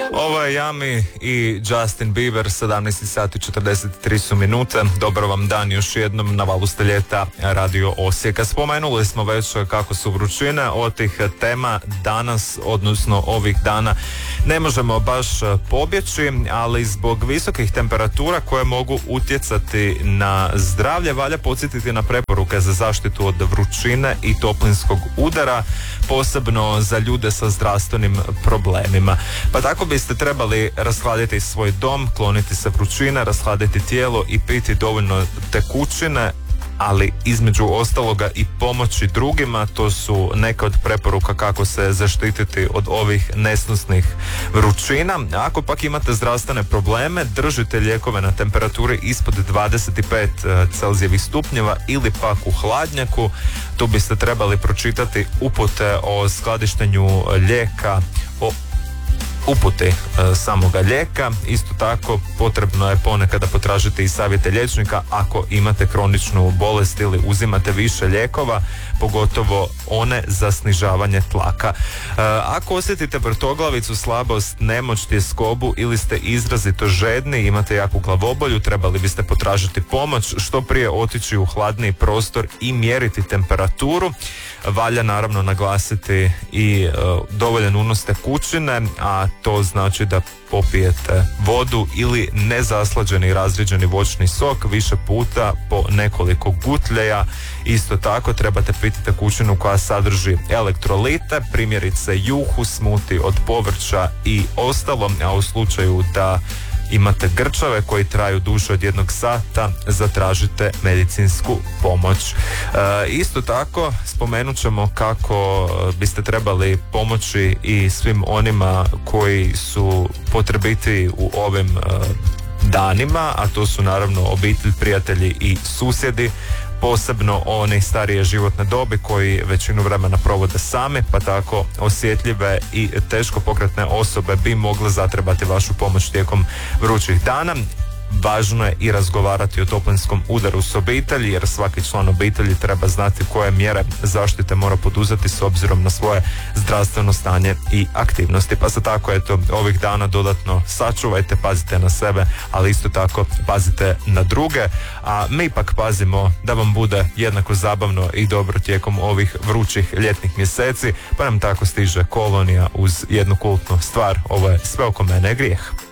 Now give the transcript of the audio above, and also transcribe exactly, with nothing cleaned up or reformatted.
Ovo je Yami i Justin Bieber, sedamnaest sati i četrdeset tri su minute. Dobar vam dan još jednom na valu ste ljeta Radio Osijeka. Spomenuli smo već kako su vrućine, od tih tema danas, odnosno ovih dana, ne možemo baš pobjeći, ali zbog visokih temperatura koje mogu utjecati na zdravlje, valja podsjetiti na preporuke za zaštitu od vrućine i toplinskog udara, posebno za ljude sa zdravstvenim problemima. Pa tako biste trebali rashladiti svoj dom, kloniti se vrućine, rashladiti tijelo i piti dovoljno tekućine, ali između ostaloga i pomoći drugima. To su neke od preporuka kako se zaštititi od ovih nesnosnih vrućina. Ako pak imate zdravstvene probleme, držite lijekove na temperaturi ispod dvadeset pet Celzijevih stupnjeva ili pak u hladnjaku. Tu biste trebali pročitati upute o skladištenju lijeka, o upute e, samoga lijeka. Isto tako potrebno je ponekada potražiti i savjete liječnika ako imate kroničnu bolest ili uzimate više lijekova, pogotovo one za snižavanje tlaka. E, ako osjetite vrtoglavicu, slabost, nemoć, tjeskobu ili ste izrazito žedni, imate jaku glavobolju, trebali biste potražiti pomoć, što prije otići u hladniji prostor i mjeriti temperaturu. Valja naravno naglasiti i e, dovoljan unos tekućine, a to znači da popijete vodu ili nezaslađeni razrijeđeni voćni sok više puta po nekoliko gutljeja. Isto tako trebate piti tekućinu koja sadrži elektrolite, primjerice juhu, smuti od povrća i ostalo, a u slučaju da imate grčave koji traju duže od jednog sata, zatražite medicinsku pomoć. E, isto tako spomenut ćemo kako biste trebali pomoći i svim onima koji su potrebiti u ovim e, danima, a to su naravno obitelj, prijatelji i susjedi, posebno oni starije životne dobi koji većinu vremena provode sami, pa tako osjetljive i teško pokretne osobe bi mogle zatrebati vašu pomoć tijekom vrućih dana. Važno je i razgovarati o toplinskom udaru s obitelji, jer svaki član obitelji treba znati koje mjere zaštite mora poduzeti s obzirom na svoje zdravstveno stanje i aktivnosti. Pa se tako eto ovih dana dodatno sačuvajte, pazite na sebe, ali isto tako pazite na druge, a mi pak pazimo da vam bude jednako zabavno i dobro tijekom ovih vrućih ljetnih mjeseci, pa nam tako stiže Kolonija uz jednu kultnu stvar. Ovo je Sve oko mene je grijeh.